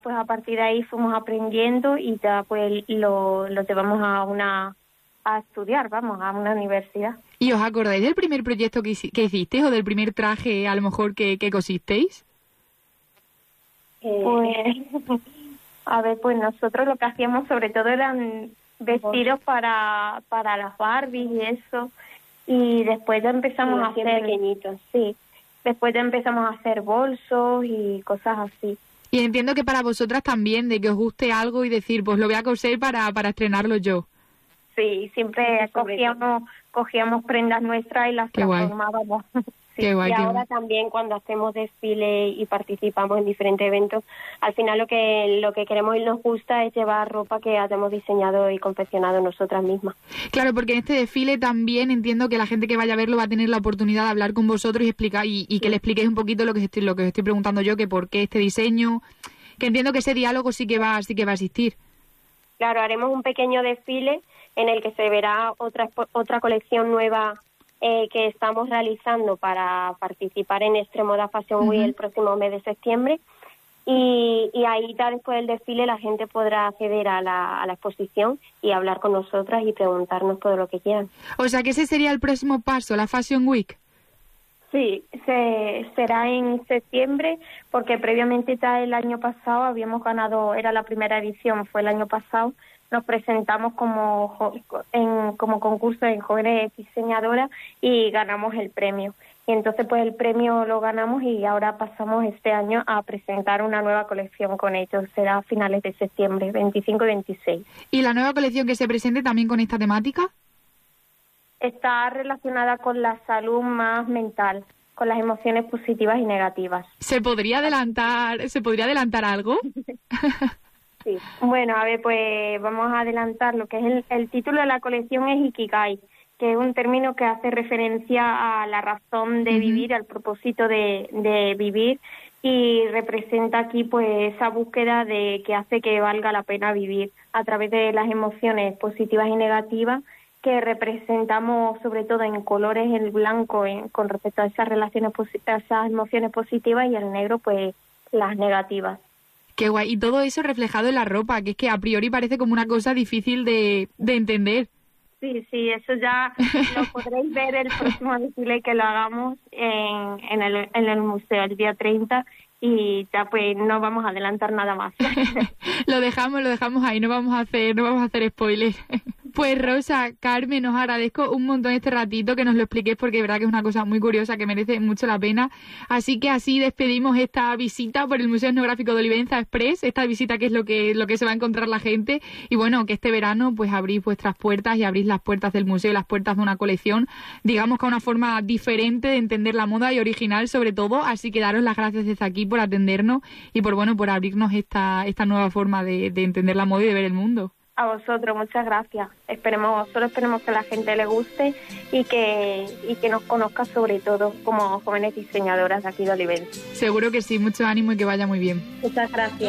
Pues a partir de ahí fuimos aprendiendo y ya pues lo llevamos a estudiar, vamos, a una universidad. ¿Y os acordáis del primer proyecto que hicisteis o del primer traje a lo mejor que cosisteis? Pues, a ver, pues nosotros lo que hacíamos sobre todo eran vestidos para las Barbies y eso, y después ya empezamos a hacer pequeñitos. Sí, después ya empezamos a hacer bolsos y cosas así. Y entiendo que para vosotras también, de que os guste algo y decir, pues lo voy a coser para estrenarlo yo. Sí, siempre cogíamos prendas nuestras y las transformábamos. Sí. Qué guay, y ahora también cuando hacemos desfile y participamos en diferentes eventos, al final lo que queremos y nos gusta es llevar ropa que hayamos diseñado y confeccionado nosotras mismas. Claro, porque en este desfile también entiendo que la gente que vaya a verlo va a tener la oportunidad de hablar con vosotros y explicar y que le expliquéis un poquito lo que os estoy preguntando yo, que por qué este diseño, que entiendo que ese diálogo sí que va a existir. Claro, haremos un pequeño desfile en el que se verá otra colección nueva que estamos realizando para participar en Extremoda Fashion Week el próximo mes de septiembre, y ahí ya después del desfile la gente podrá acceder a la exposición y hablar con nosotras y preguntarnos todo lo que quieran. O sea que ese sería el próximo paso, la Fashion Week. Sí, será en septiembre, porque previamente ya el año pasado habíamos ganado, era la primera edición, fue el año pasado, nos presentamos como concurso en jóvenes diseñadoras y ganamos el premio. Y entonces pues el premio lo ganamos y ahora pasamos este año a presentar una nueva colección con ellos. Será a finales de septiembre, 25 y 26. ¿Y la nueva colección que se presente también con esta temática? Está relacionada con la salud más mental, con las emociones positivas y negativas. ¿Se podría adelantar algo? Sí. Bueno, a ver, pues vamos a adelantar lo que es el título de la colección es Ikigai, que es un término que hace referencia a la razón de vivir, al propósito de vivir, y representa aquí pues esa búsqueda de que hace que valga la pena vivir a través de las emociones positivas y negativas, que representamos sobre todo en colores, el blanco con respecto a esas relaciones esas emociones positivas, y el negro pues las negativas. Qué guay. Y todo eso reflejado en la ropa, que es que a priori parece como una cosa difícil de entender. Sí, eso ya lo podréis ver el próximo desfile que lo hagamos en el museo el día 30, y ya pues no vamos a adelantar nada más. Lo dejamos ahí, no vamos a hacer spoilers. Pues Rosa, Carmen, os agradezco un montón este ratito que nos lo expliquéis, porque de verdad que es una cosa muy curiosa que merece mucho la pena. Así que así despedimos esta visita por el Museo Etnográfico de Olivenza Express, esta visita que es lo que se va a encontrar la gente, y bueno, que este verano pues abrís vuestras puertas y abrís las puertas del museo y las puertas de una colección, digamos que a una forma diferente de entender la moda y original sobre todo, así que daros las gracias desde aquí por atendernos y por abrirnos esta nueva forma de entender la moda y de ver el mundo. A vosotros, muchas gracias. Esperemos que a la gente le guste y que nos conozca sobre todo como jóvenes diseñadoras de aquí de Olivenza. Seguro que sí, mucho ánimo y que vaya muy bien. Muchas gracias.